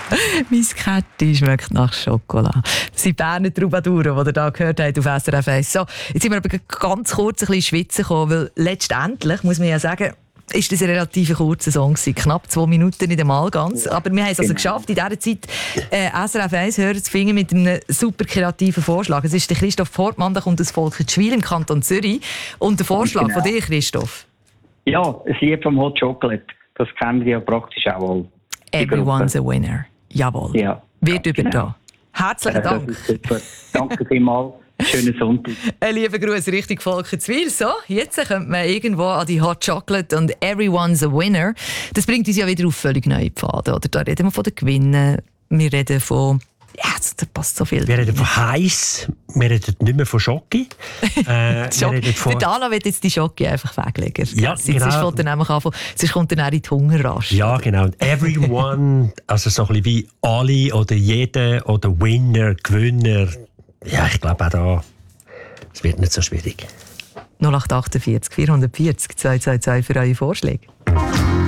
Mein Kätti schmeckt nach Schokolade. Das sind Berner Troubadouren, die ihr hier gehört habt auf SRF 1. So, jetzt sind wir aber ganz kurz ein bisschen schwitzen gekommen, weil letztendlich, muss man ja sagen, ist das ein relativ kurzer Song gewesen. Knapp 2 Minuten, nicht einmal ganz. Aber wir haben es also geschafft, in dieser Zeit SRF 1 hören zu finden mit einem super kreativen Vorschlag. Es ist der Christoph Portmann, der kommt aus Volkertschwil im Kanton Zürich. Und der Vorschlag von dir, Christoph? Ja, ein Lied vom Hot Chocolate. Das kennen wir ja praktisch auch alle. Everyone's a winner. Jawohl. Ja, wird übertragen. Herzlichen Dank. Das ist super. Danke vielmals. Schönen Sonntag. Ein lieber Gruß Richtung Volkertschwil. So, jetzt kommt man irgendwo an die Hot Chocolate und Everyone's a Winner. Das bringt uns ja wieder auf völlig neue Pfade. Oder? Da reden wir von den Gewinnen. Wir reden von... Ja, da passt so viel. Wir reden von heiß. Wir reden nicht mehr von Schoki. Der Dana wird jetzt die Schoki einfach weglegen. Ja, genau. Sonst kommt er in die Hungerrasch. Ja, genau. Everyone, also so ein bisschen wie alle oder jeder oder Winner, Gewinner. Ja, ich glaube auch da, es wird nicht so schwierig. 0848 440 222 für eure Vorschläge.